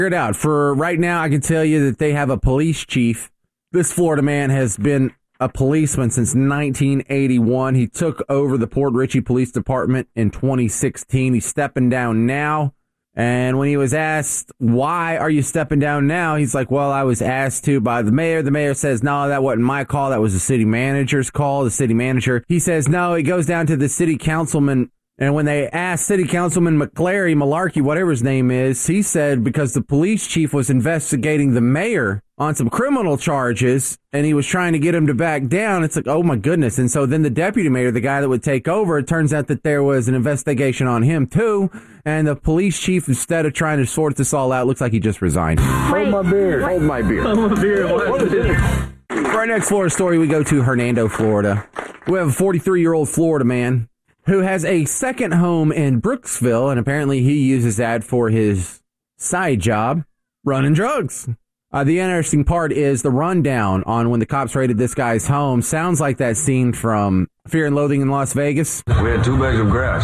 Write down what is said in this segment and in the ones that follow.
Figured out. For right now, I can tell you that they have a police chief. This Florida man has been a policeman since 1981. He took over the Port Richey Police Department in 2016. He's stepping down now. And when he was asked, why are you stepping down now? He's like, well, I was asked to by the mayor. The mayor says, no, that wasn't my call. That was the city manager's call. The city manager, he says, no, it goes down to the city councilman. And when they asked City Councilman Malarkey, whatever his name is, he said because the police chief was investigating the mayor on some criminal charges and he was trying to get him to back down. It's like, oh, my goodness. And so then the deputy mayor, the guy that would take over, it turns out that there was an investigation on him, too. And the police chief, instead of trying to sort this all out, looks like he just resigned. Hold my beer. Hold my beer. Hold my beer. What is it? For our next Florida story, we go to Hernando, Florida. We have a 43-year-old Florida man who has a second home in Brooksville, and apparently he uses that for his side job, running drugs. The interesting part is the rundown on when the cops raided this guy's home sounds like that scene from Fear and Loathing in Las Vegas. We had 2 bags of grass,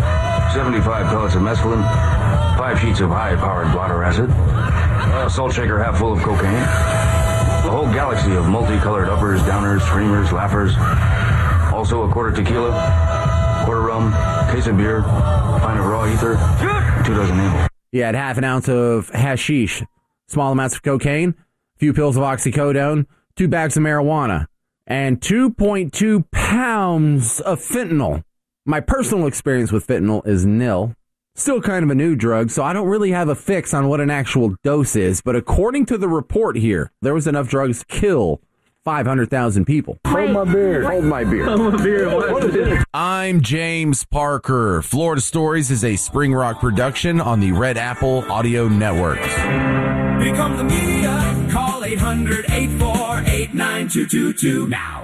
75 pellets of mescaline, 5 sheets of high-powered blotter acid, a salt shaker half full of cocaine, a whole galaxy of multicolored uppers, downers, screamers, laughers, also a quarter tequila, quarter rum, case of beer, pint of raw ether, 2 dozen ammo. He had half an ounce of hashish, small amounts of cocaine, a few pills of oxycodone, 2 bags of marijuana, and 2.2 pounds of fentanyl. My personal experience with fentanyl is nil. Still kind of a new drug, so I don't really have a fix on what an actual dose is. But according to the report here, there was enough drugs to kill 500,000 people. Hold my beer. Hold my beer. Hold my beer. What is it? I'm James Parker. Florida Stories is a Spring Rock production on the Red Apple Audio Network. Become the media. Call 800-848-9222 now.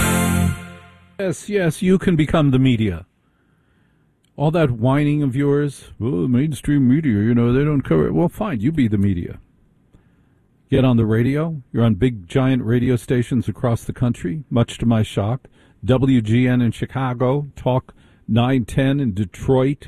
Yes, you can become the media. All that whining of yours, oh, mainstream media, they don't cover it. Well, fine, you be the media. Get on the radio. You're on big, giant radio stations across the country, much to my shock. WGN in Chicago, Talk 910 in Detroit,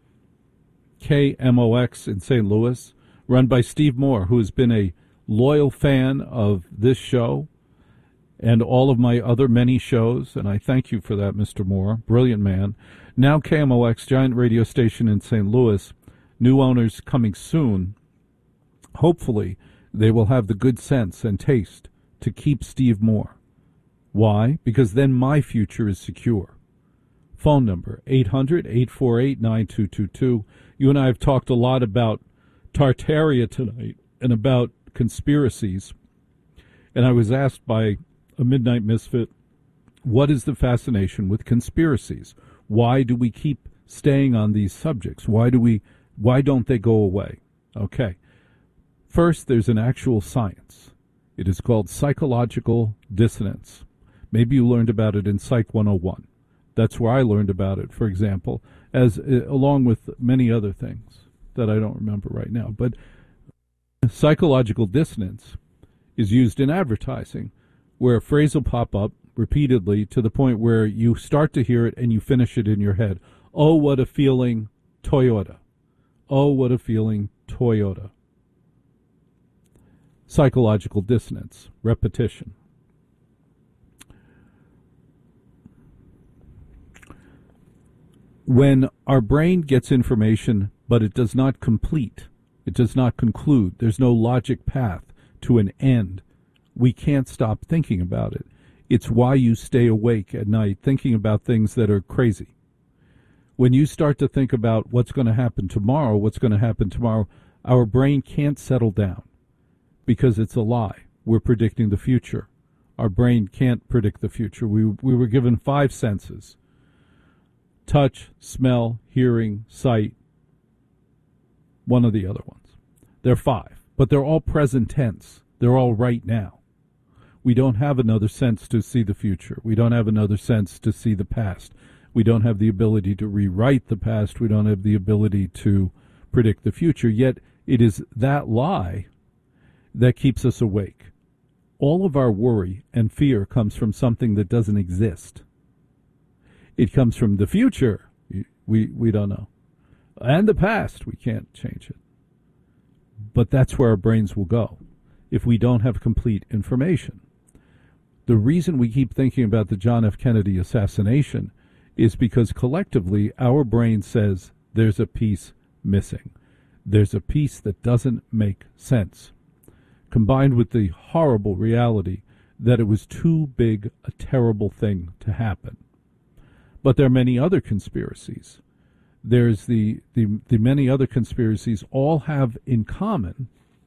KMOX in St. Louis, run by Steve Moore, who has been a loyal fan of this show and all of my other many shows, and I thank you for that, Mr. Moore. Brilliant man. Now KMOX, giant radio station in St. Louis, new owners coming soon. Hopefully, they will have the good sense and taste to keep Steve Moore. Why? Because then my future is secure. Phone number, 800-848-9222. You and I have talked a lot about Tartaria tonight and about conspiracies. And I was asked by a Midnight Misfit, what is the fascination with conspiracies? Why do we keep staying on these subjects? Why don't they go away? Okay. First, there's an actual science. It is called psychological dissonance. Maybe you learned about it in Psych 101. That's where I learned about it, for example, along with many other things that I don't remember right now. But psychological dissonance is used in advertising, where a phrase will pop up repeatedly to the point where you start to hear it and you finish it in your head. Oh, what a feeling, Toyota. Oh, what a feeling, Toyota. Psychological dissonance, repetition. When our brain gets information, but it does not complete, it does not conclude, there's no logic path to an end, we can't stop thinking about it. It's why you stay awake at night thinking about things that are crazy. When you start to think about what's going to happen tomorrow, our brain can't settle down. Because it's a lie. We're predicting the future. Our brain can't predict the future. We were given 5 senses. Touch, smell, hearing, sight. One of the other ones. They're 5. But they're all present tense. They're all right now. We don't have another sense to see the future. We don't have another sense to see the past. We don't have the ability to rewrite the past. We don't have the ability to predict the future. Yet it is that lie that keeps us awake. All of our worry and fear comes from something that doesn't exist. It comes from the future. We don't know. And the past, we can't change it. But that's where our brains will go if we don't have complete information. The reason we keep thinking about the John F. Kennedy assassination is because collectively our brain says there's a piece missing. There's a piece that doesn't make sense, combined with the horrible reality that it was too big a terrible thing to happen. But there are many other conspiracies. There's the many other conspiracies all have in common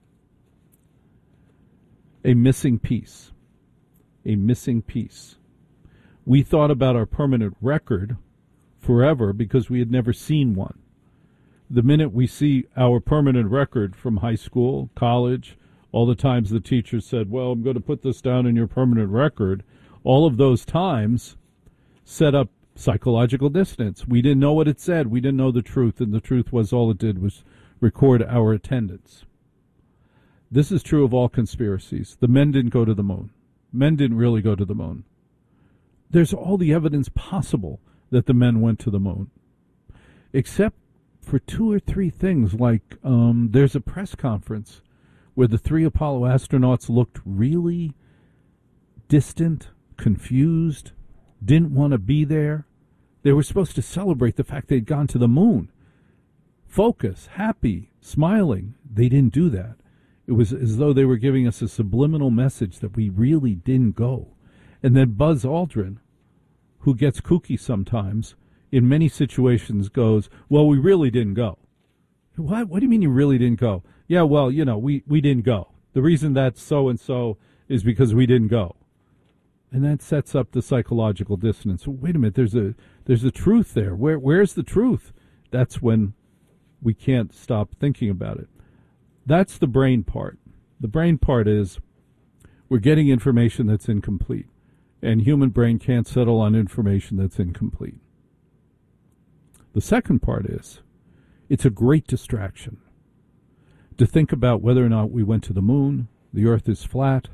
a missing piece. A missing piece. We thought about our permanent record forever because we had never seen one. The minute we see our permanent record from high school, college, all the times the teacher said, well, I'm going to put this down in your permanent record, all of those times set up psychological dissonance. We didn't know what it said. We didn't know the truth, and the truth was all it did was record our attendance. This is true of all conspiracies. The men didn't go to the moon. Men didn't really go to the moon. There's all the evidence possible that the men went to the moon, except for 2 or 3 things, like there's a press conference where the 3 Apollo astronauts looked really distant, confused, didn't want to be there. They were supposed to celebrate the fact they'd gone to the moon. Focus, happy, smiling. They didn't do that. It was as though they were giving us a subliminal message that we really didn't go. And then Buzz Aldrin, who gets kooky sometimes, in many situations goes, well, we really didn't go. What do you mean you really didn't go? Yeah, well, we didn't go. The reason that's so-and-so is because we didn't go. And that sets up the psychological dissonance. Wait a minute, there's a truth there. Where's the truth? That's when we can't stop thinking about it. That's the brain part. The brain part is we're getting information that's incomplete, and human brain can't settle on information that's incomplete. The second part is it's a great distraction to think about whether or not we went to the moon, the earth is flat,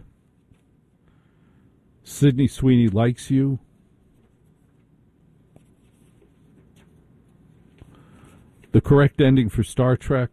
Sydney Sweeney likes you, the correct ending for Star Trek.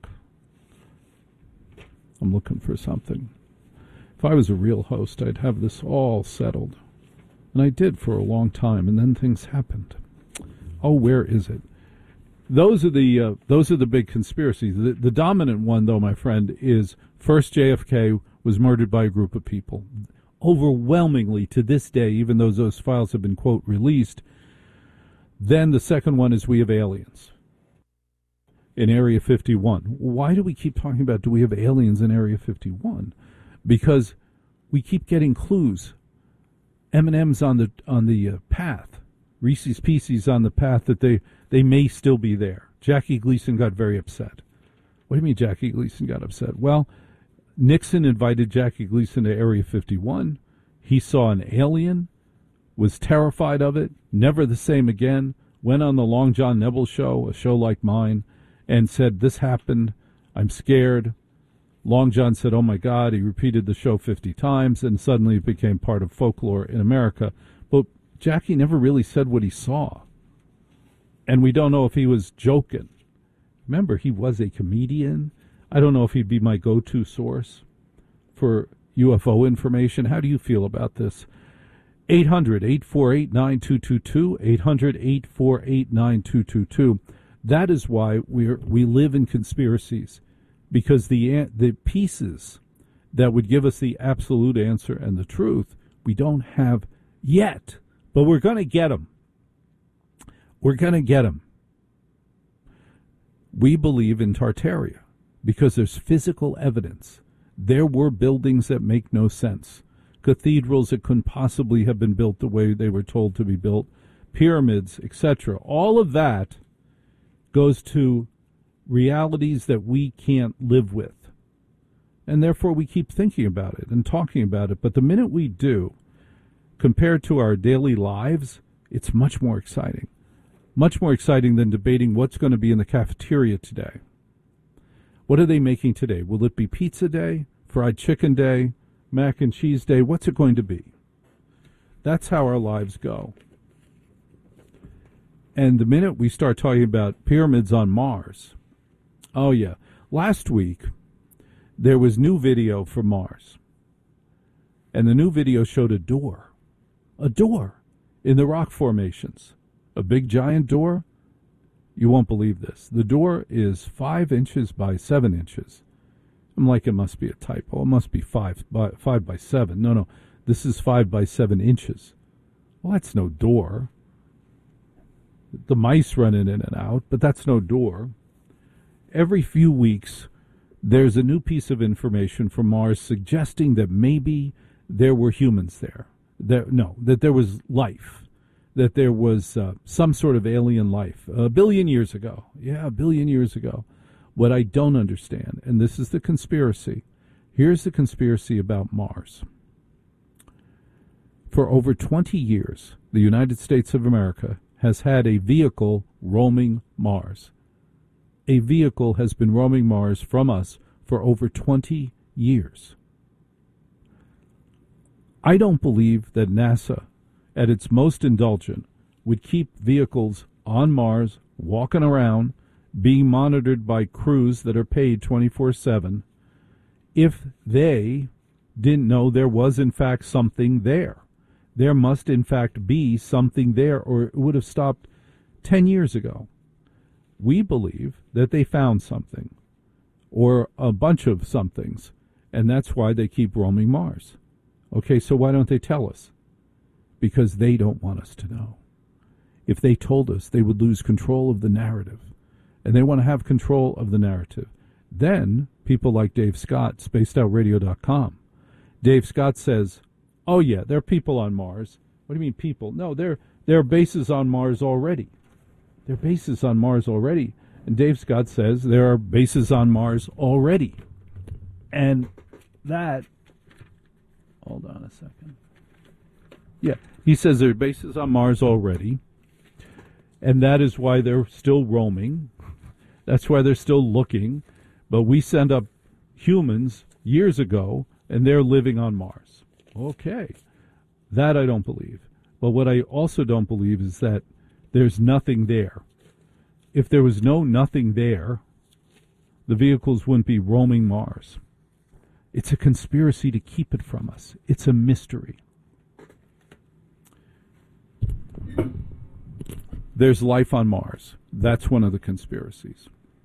I'm looking for something. If I was a real host, I'd have this all settled. And I did for a long time, and then things happened. Oh, where is it? Those are the big conspiracies. The dominant one, though, my friend, is first JFK was murdered by a group of people. Overwhelmingly, to this day, even though those files have been, quote, released. Then the second one is we have aliens in Area 51. Why do we keep talking about do we have aliens in Area 51? Because we keep getting clues. M&M's on the path. Reese's Pieces on the path that they may still be there. Jackie Gleason got very upset. What do you mean Jackie Gleason got upset? Well, Nixon invited Jackie Gleason to Area 51. He saw an alien, was terrified of it, never the same again, went on the Long John Nebel show, a show like mine, and said, this happened, I'm scared. Long John said, oh my God, he repeated the show 50 times, and suddenly it became part of folklore in America. But Jackie never really said what he saw. And we don't know if he was joking. Remember, he was a comedian. I don't know if he'd be my go-to source for UFO information. How do you feel about this? 800-848-9222, 800-848-9222. That is why we live in conspiracies, because the pieces that would give us the absolute answer and the truth, we don't have yet. But we're going to get them. We're going to get them. We believe in Tartaria because there's physical evidence. There were buildings that make no sense. Cathedrals that couldn't possibly have been built the way they were told to be built. Pyramids, etc. All of that goes to realities that we can't live with. And therefore we keep thinking about it and talking about it. But the minute we do, compared to our daily lives, it's much more exciting. Much more exciting than debating what's going to be in the cafeteria today. What are they making today? Will it be pizza day, fried chicken day, mac and cheese day? What's it going to be? That's how our lives go. And the minute we start talking about pyramids on Mars, oh yeah. Last week, there was new video from Mars. And the new video showed a door in the rock formations. A big giant door. You won't believe this. The door is 5 inches by 7 inches. I'm like, it must be a typo. It must be 5 by 7. No. This is 5 by 7 inches. Well, that's no door. The mice running in and out, but that's no door. Every few weeks, there's a new piece of information from Mars suggesting that maybe there were humans there. That there was life. That there was some sort of alien life. A billion years ago. Yeah, a billion years ago. What I don't understand, and this is the conspiracy. Here's the conspiracy about Mars. For over 20 years, the United States of America has had a vehicle roaming Mars. A vehicle has been roaming Mars from us for over 20 years. I don't believe that NASA, at its most indulgent, would keep vehicles on Mars, walking around, being monitored by crews that are paid 24/7, if they didn't know there was, in fact, something there. There must, in fact, be something there, or it would have stopped 10 years ago. We believe that they found something, or a bunch of somethings, and that's why they keep roaming Mars. Okay, so why don't they tell us? Because they don't want us to know. If they told us, they would lose control of the narrative, and they want to have control of the narrative. Then, people like Dave Scott, spacedoutradio.com. Dave Scott says, oh yeah, there are people on Mars. What do you mean people? No, there are bases on Mars already. There are bases on Mars already. And Dave Scott says there are bases on Mars already. And that, hold on a second. Yeah, he says there are bases on Mars already. And that is why they're still roaming. That's why they're still looking. But we sent up humans years ago, and they're living on Mars. Okay. That I don't believe. But what I also don't believe is that there's nothing there. If there was nothing there, the vehicles wouldn't be roaming Mars. It's a conspiracy to keep it from us. It's a mystery. There's life on Mars. That's one of the conspiracies.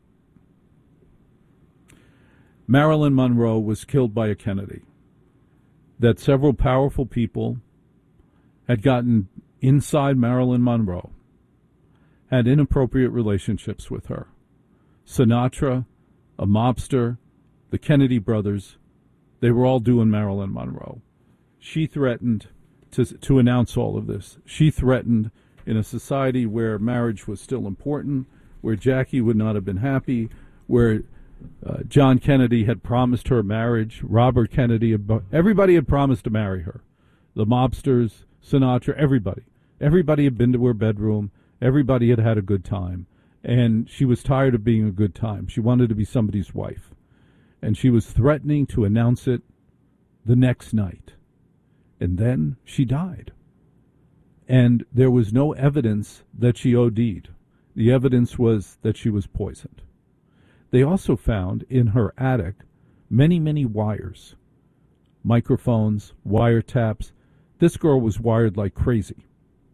Marilyn Monroe was killed by a Kennedy. That several powerful people had gotten inside Marilyn Monroe, had inappropriate relationships with her. Sinatra, a mobster, the Kennedy brothers, they were all doing Marilyn Monroe. She threatened to announce all of this. She threatened, in a society where marriage was still important, where Jackie would not have been happy, where John Kennedy had promised her marriage, Robert Kennedy, everybody had promised to marry her. The mobsters, Sinatra, everybody. Everybody had been to her bedroom. Everybody had had a good time. And she was tired of being a good time. She wanted to be somebody's wife. And she was threatening to announce it the next night. And then she died. And there was no evidence that she OD'd. The evidence was that she was poisoned. They also found in her attic many, many wires, microphones, wiretaps. This girl was wired like crazy.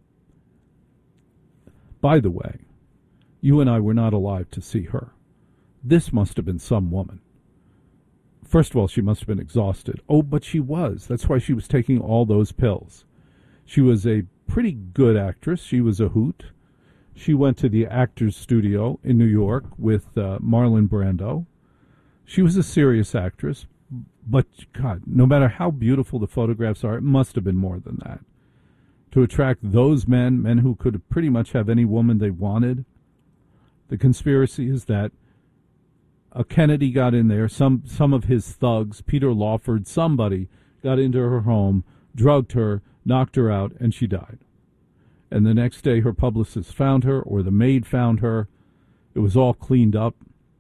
By the way, you and I were not alive to see her. This must have been some woman. First of all, she must have been exhausted. Oh, but she was. That's why she was taking all those pills. She was a pretty good actress. She was a hoot. She went to the Actors Studio in New York with Marlon Brando. She was a serious actress, but God, no matter how beautiful the photographs are, it must have been more than that. To attract those men who could pretty much have any woman they wanted. The conspiracy is that a Kennedy got in there, some of his thugs, Peter Lawford, somebody got into her home, drugged her, knocked her out, and she died. And the next day her publicist found her, or the maid found her. It was all cleaned up.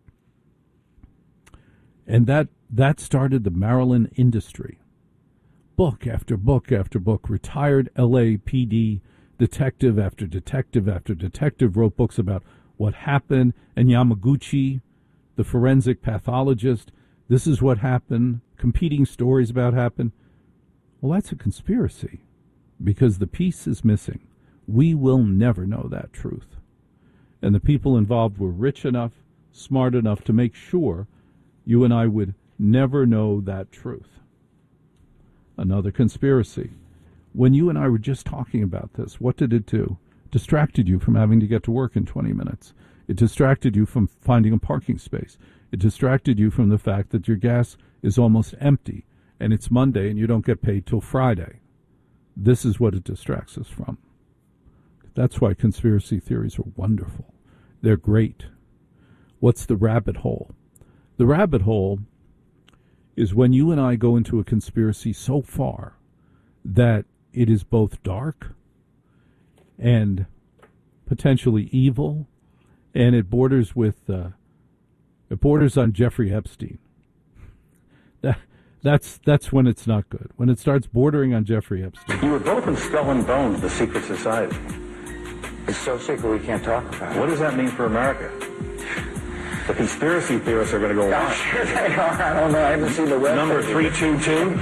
And that started the Marilyn industry. Book after book after book. Retired LAPD detective after detective after detective wrote books about what happened. And Yamaguchi, the forensic pathologist, this is what happened, competing stories about happened. Well, that's a conspiracy because the piece is missing. We will never know that truth. And the people involved were rich enough, smart enough to make sure you and I would never know that truth. Another conspiracy. When you and I were just talking about this, what did it do? Distracted you from having to get to work in 20 minutes. It distracted you from finding a parking space. It distracted you from the fact that your gas is almost empty and it's Monday and you don't get paid till Friday. This is what it distracts us from. That's why conspiracy theories are wonderful. They're great. What's the rabbit hole? The rabbit hole is when you and I go into a conspiracy so far that it is both dark and potentially evil, and it borders on Jeffrey Epstein. That's when it's not good. When it starts bordering on Jeffrey Epstein. You were both in Skull and Bones, the secret society. It's so secret we can't talk about it. What does that mean for America? The conspiracy theorists are going to go on. Sure they are. I don't know. I haven't seen the website. Number 322?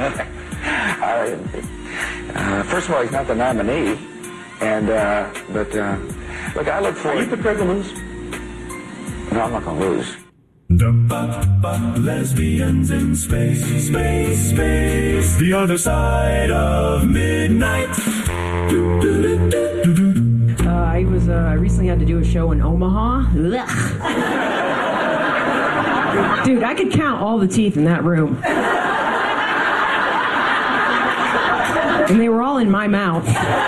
First of all, he's not the nominee. And, look, I look forward... Are you prepared to lose? No, I'm not going to lose. Lesbians in space, space, space. The other side of midnight. I recently had to do a show in Omaha. Dude, I could count all the teeth in that room. And they were all in my mouth.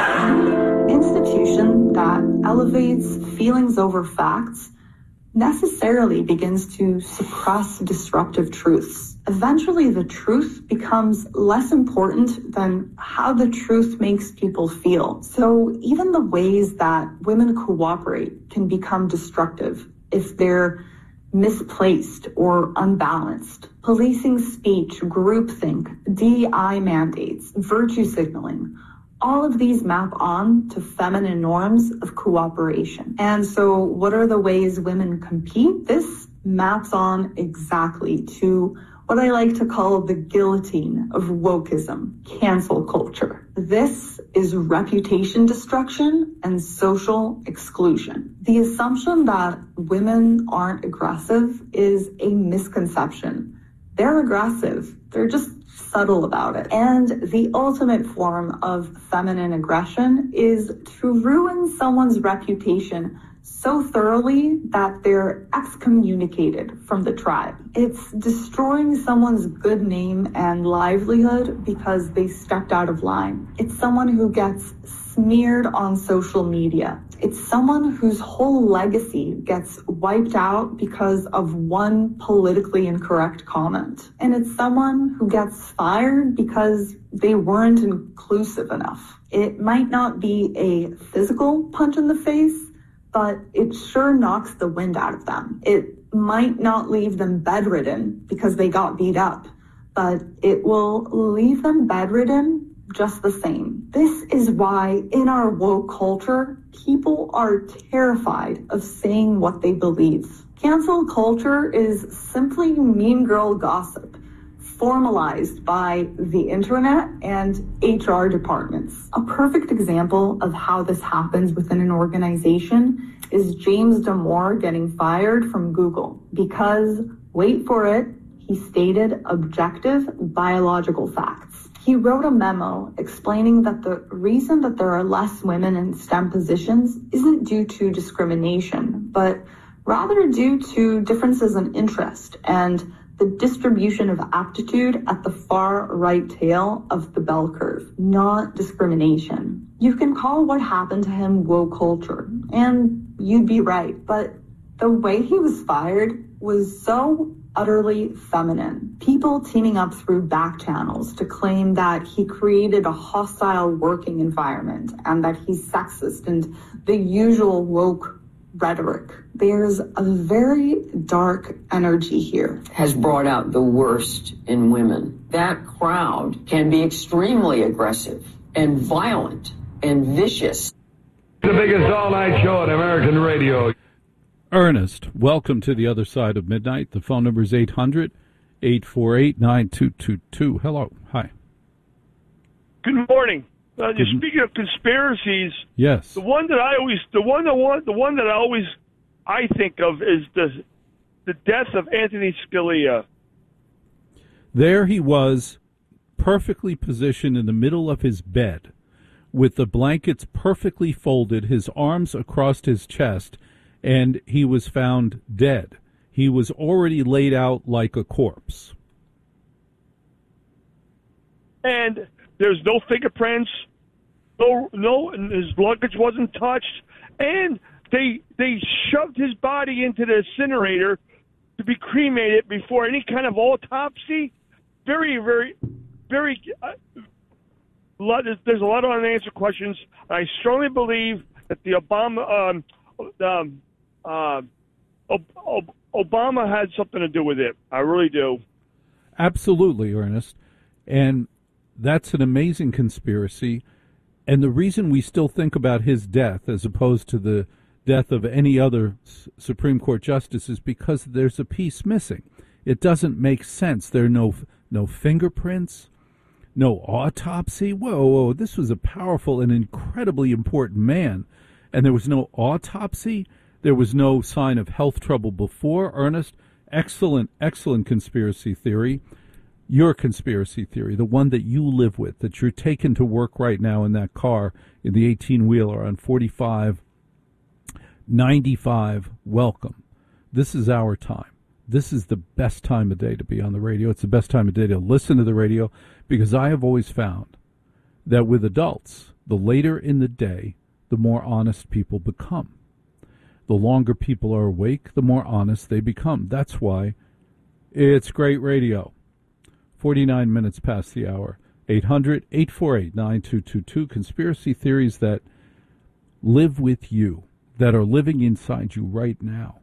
Institution that elevates feelings over facts necessarily begins to suppress disruptive truths. Eventually, the truth becomes less important than how the truth makes people feel. So even the ways that women cooperate can become destructive if they're misplaced or unbalanced. Policing speech, groupthink, DEI mandates, virtue signaling, all of these map on to feminine norms of cooperation. And so what are the ways women compete? This maps on exactly to what I like to call the guillotine of wokeism, cancel culture. This is reputation destruction and social exclusion. The assumption that women aren't aggressive is a misconception. They're aggressive. They're just subtle about it. And the ultimate form of feminine aggression is to ruin someone's reputation so thoroughly that they're excommunicated from the tribe. It's destroying someone's good name and livelihood because they stepped out of line. It's someone who gets smeared on social media. It's someone whose whole legacy gets wiped out because of one politically incorrect comment. And it's someone who gets fired because they weren't inclusive enough. It might not be a physical punch in the face, but it sure knocks the wind out of them. It might not leave them bedridden because they got beat up, but it will leave them bedridden just the same. This is why in our woke culture, people are terrified of saying what they believe. Cancel culture is simply mean girl gossip, formalized by the internet and HR departments. A perfect example of how this happens within an organization is James Damore getting fired from Google because, wait for it, he stated objective biological facts. He wrote a memo explaining that the reason that there are less women in STEM positions isn't due to discrimination, but rather due to differences in interest and the distribution of aptitude at the far right tail of the bell curve, not discrimination. You can call what happened to him woke culture, and you'd be right, but the way he was fired was so utterly feminine. People teaming up through back channels to claim that he created a hostile working environment and that he's sexist and the usual woke rhetoric. There's a very dark energy here. Has brought out the worst in women. That crowd can be extremely aggressive and violent and vicious. The biggest all-night show on American radio. Ernest, welcome to the other side of midnight. The phone number is 800-848-9222. 848-9222. Hello. Hi. Good morning. Speaking of conspiracies, yes, the one that I think of is the death of Anthony Scalia. There he was, perfectly positioned in the middle of his bed, with the blankets perfectly folded, his arms across his chest, and he was found dead. He was already laid out like a corpse. And there's no fingerprints, no, and his luggage wasn't touched, and they shoved his body into the incinerator to be cremated before any kind of autopsy. Very, very, very. There's a lot of unanswered questions. I strongly believe that the Obama had something to do with it. I really do. Absolutely, Ernest. And that's an amazing conspiracy. And the reason we still think about his death as opposed to the death of any other Supreme Court justice is because there's a piece missing. It doesn't make sense. There are no fingerprints, no autopsy. Whoa, this was a powerful and incredibly important man. And there was no autopsy. There was no sign of health trouble before. Ernest, excellent conspiracy theory. Your conspiracy theory, the one that you live with, that you're taking to work right now in that car, in the 18-wheeler on 4595, welcome. This is our time. This is the best time of day to be on the radio. It's the best time of day to listen to the radio, because I have always found that with adults, the later in the day, the more honest people become. The longer people are awake, the more honest they become. That's why it's great radio. 49 minutes past the hour. 800-848-9222. Conspiracy theories that live with you, that are living inside you right now.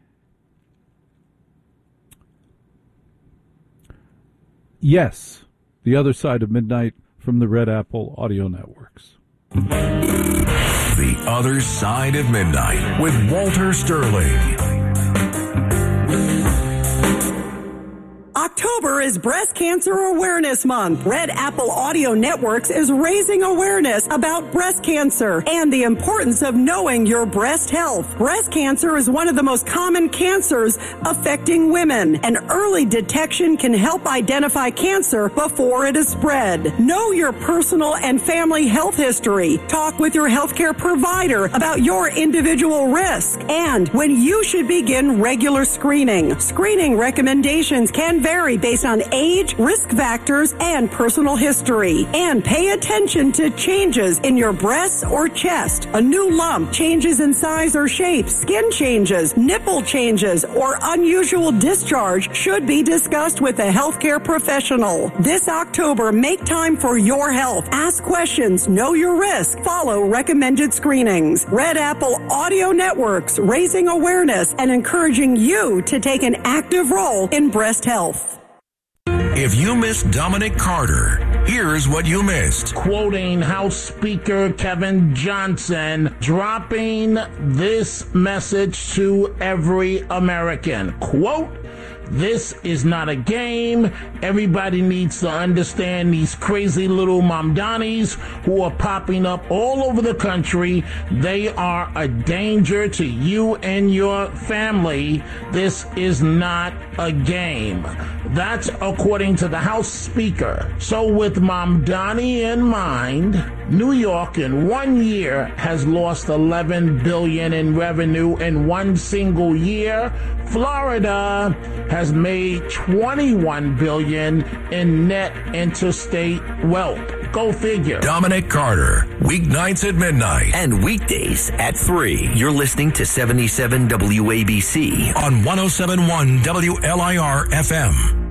Yes, The Other Side of Midnight from the Red Apple Audio Networks. The Other Side of Midnight with Walter Sterling. October is Breast Cancer Awareness Month. Red Apple Audio Networks is raising awareness about breast cancer and the importance of knowing your breast health. Breast cancer is one of the most common cancers affecting women, and early detection can help identify cancer before it is spread. Know your personal and family health history. Talk with your healthcare provider about your individual risk and when you should begin regular screening. Screening recommendations can vary based on age, risk factors, and personal history. And pay attention to changes in your breasts or chest, a new lump, changes in size or shape, skin changes, nipple changes, or unusual discharge should be discussed with a healthcare professional. This October, make time for your health. Ask questions, know your risk, follow recommended screenings. Red Apple Audio Networks, raising awareness and encouraging you to take an active role in breast health. If you missed Dominic Carter, here's what you missed. Quoting House Speaker Kevin Johnson, dropping this message to every American. Quote, "This is not a game. Everybody needs to understand these crazy little Mamdanis who are popping up all over the country. They are a danger to you and your family. This is not a game." That's according to the House Speaker. So with Mamdani in mind, New York in 1 year has lost $11 billion in revenue in one single year. Florida has made $21 billion in net interstate wealth. Go figure. Dominic Carter, weeknights at midnight. And weekdays at 3. You're listening to 77 WABC. On 107.1 WLIR FM.